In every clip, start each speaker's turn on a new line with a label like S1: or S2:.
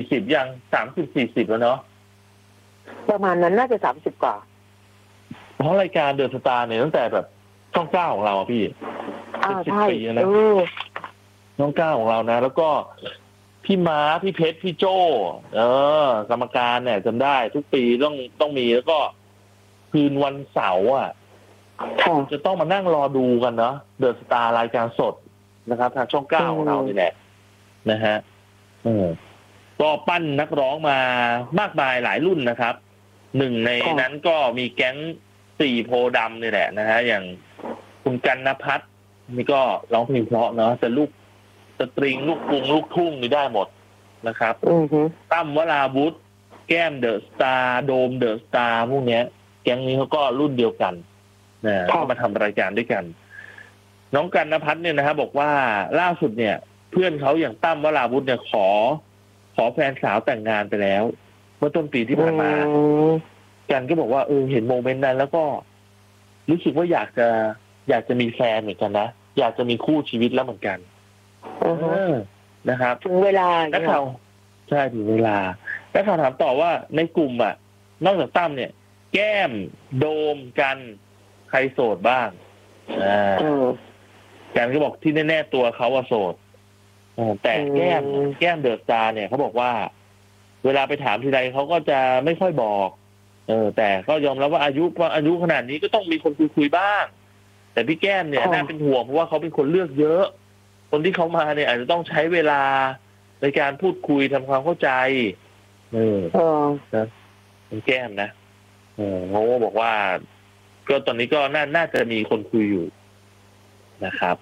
S1: 40ยัง30-40แล้วเนาะ
S2: ประมาณนั้นน่าจะ30 กว่า
S1: เพราะรายการเดอะสตาร์เนี่ยตั้งแต่แบบช่อง9ของเราพี่10
S2: ใช่
S1: ปีนะช่อง9ของเรานะแล้วก็พี่ม้าพี่เพชรพี่โจ้กรรมการเนี่ยจำได้ทุกปีต้องมีแล้วก็คืนวันเสาร์จะต้องมานั่งรอดูกันเนาะเดอะสตาร์รายการสดนะครับทางช่อง9ของเรานี่แหละนะฮะก็ปั้นนักร้องมามากมายหลายรุ่นนะครับหนึ่งในนั้นก็มีแก๊ง4โพดำนี่แหละนะฮะอย่างคุณกันณภัทรนี่ก็ร้องเพลงเพราะเนาะแต่ลูกสตริงลูกกรุงลูกทุ่งนี่ได้หมดนะครับตั้มวราวุธแก้มเดอะสตาร์โดมเดอะสตาร์พวกเนี้ยแก๊งนี้เขาก็รุ่นเดียวกันนะเขามาทำรายการด้วยกันน้องกันณภัทรเนี่ยนะครับบอกว่าล่าสุดเนี่ยเพื่อนเขาอย่างตั้มวราวุธเนี่ยขอแฟนสาวแต่งงานไปแล้วเมื่อต้นปีที่ผ่านมากันก็บอกว่าเห็นโมเมนต์นั้นแล้วก็รู้สึกว่าอยากจะมีแฟนเหมือนกันนะอยากจะมีคู่ชีวิตแล้วเหมือนกันนะครับ
S2: ถึงเวลา
S1: นักข่าวใช่ถึงเวลานักข่าวถามต่อว่าในกลุ่มนอกจากตั้มเนี่ยแก้มโดมกันใครโสดบ้างกันก็บอกที่แน่ๆตัวเขาโสดแต่แก้มเดอะสตาร์เนี่ยเขาบอกว่าเวลาไปถามทีไรเขาก็จะไม่ค่อยบอกแต่ก็ยอมรับว่าอายุขนาดนี้ก็ต้องมีคนคุยบ้างแต่พี่แก้มเนี่ยน่าเป็นห่วงเพราะว่าเขาเป็นคนเลือกเยอะคนที่เขามาเนี่ยอาจจะต้องใช้เวลาในการพูดคุยทำความเข้าใจนะพี่แก้มนะเขาบอกว่าก็ตอนนี้ก็น่าจะมีคนคุยอยู่นะครับ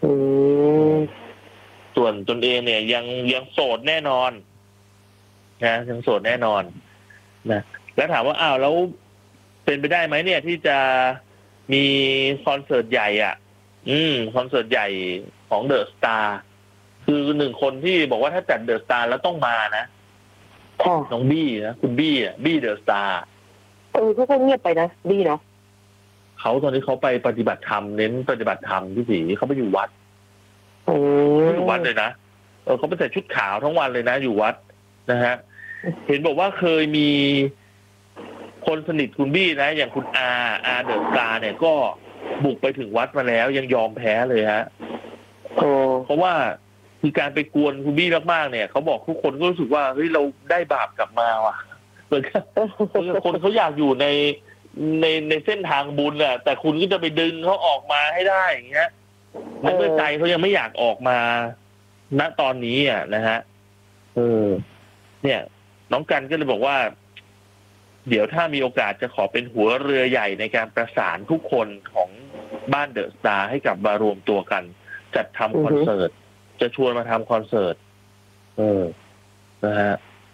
S1: ส่วนตนเองเนี่ยยังโสดแน่นอนนะยังโสดแน่นอนนะแล้วถามว่าแล้วเป็นไปได้ไหมเนี่ยที่จะมีคอนเสิร์ตใหญ่คอนเสิร์ตใหญ่ของเดอะสตาร์คือหนึ่งคนที่บอกว่าถ้าจัดเดอะสตาร์แล้วต้องมานะน้องบี้นะคุณบี้เดอะสตาร์
S2: เขาก็เงียบไปนะบี้เนาะ
S1: เขาตอนนี้เขาไปปฏิบัติธรรมเน้นปฏิบัติธรรมที่สีเขาไปอยู่วัดอยู่วัดเลยนะเขาไปใส่ชุดขาวทั้งวันเลยนะอยู่วัดนะฮะเห็นบอกว่าเคยมีคนสนิทคุณบี้นะอย่างคุณอาเดอะสตาร์เนี่ยก็บุกไปถึงวัดมาแล้วยังยอมแพ้เลยฮะเพราะว่าคือการไปกวนคุณบี้มากๆเนี่ยเขาบอกทุกคนก็รู้สึกว่าเฮ้ยเราได้บาปกลับมาว่ะเหมือนคนเขาอยากอยู่ในเส้นทางบุญแหละแต่คุณก็จะไปดึงเขาออกมาให้ได้อย่างเงี้ยเมื่อใจเขายังไม่อยากออกมาณตอนนี้นะฮะเนี่ยน้องกันก็เลยบอกว่าเดี๋ยวถ้ามีโอกาสจะขอเป็นหัวเรือใหญ่ในการประสานทุกคนของบ้านเดอะสตาร์ให้กลับมารวมตัวกันจัดทำคอนเสิร์ตจะชวนมาทำคอนเสิร์ตนะฮะ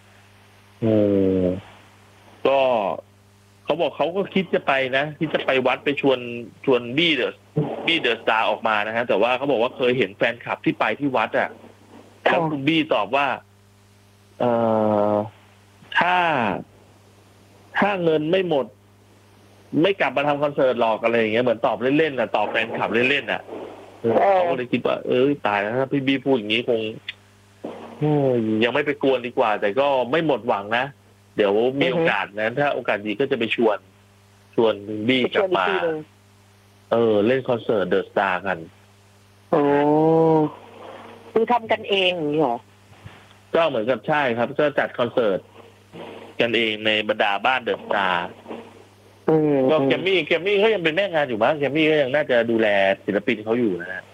S1: ก็เขาบอกเขาก็คิดจะไปนะคิดจะไปวัดไปชวนบี้เดอะสตาร์ออกมานะฮะแต่ว่าเขาบอกว่าเคยเห็นแฟนคลับที่ไปที่วัดแล้วคุณบี้ตอบว่าถ้าเงินไม่หมดไม่กลับมาทำคอนเสิร์ตหรอกอะไรอย่างเงี้ยเหมือนตอบเล่นๆตอบแฟนคลับเล่นๆเขาก็เลยคิดว่าตายแล้วถ้าพี่บี้พูดอย่างนี้คงยังไม่ไปกวนดีกว่าแต่ก็ไม่หมดหวังนะเดี๋ยวมีโอกาสนะถ้าโอกาสดีก็จะไปชวนบี้กลับมาเล่นคอนเสิร์ตเดอะสตาร์กัน
S2: คือทำกันเองอย่างนี้หรอ
S1: ก็เหมือนกับใช่ครับก็จัดคอนเสิร์ตกันเองในบรรดาบ้านเดอะสตาร์ก็แกมมี่เขายังเป็นแม่งานอยู่มั้งแกมมี่ก็ยังน่าจะดูแลศิลปินเขาอยู่นะฮะ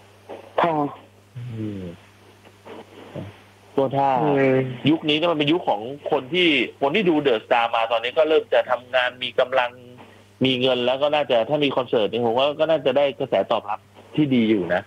S1: ก็ถ้ายุคนี้ก็มันเป็นยุคของคนที่ดูเดอะสตาร์มาตอนนี้ก็เริ่มจะทำงานมีกำลังมีเงินแล้วก็น่าจะถ้ามีคอนเสิร์ตนี่ผมว่าก็น่าจะได้กระแสตอบรับที่ดีอยู่นะ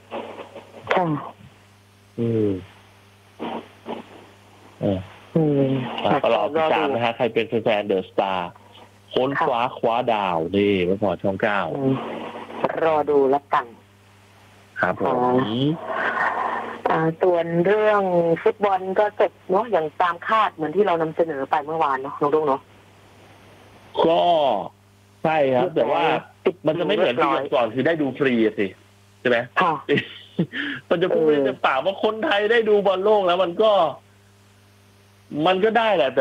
S1: ก็รอติดตามนะฮะใครเป็นแฟนเดอะสตาร์ค้นคว้าดาวนี่เมื่อก่อนช่อง9
S2: รอดูแล้วกัน
S1: ครับผม
S2: ส่วนเรื่องฟุตบอลก็จบเนาะอย่างตามคาดเหมือนที่เรานำเสนอไปเมื่อวานเนาะน้องดุ๊กเนาะ
S1: ก็ใช่ครับแต่ว่ามันจะไม่เหมือนที่ก่อนคือได้ดูฟรีสิใช่ไหมมันจะพูดในปากว่าคนไทยได้ดูบอลโลกแล้วมันก็ได้แหละ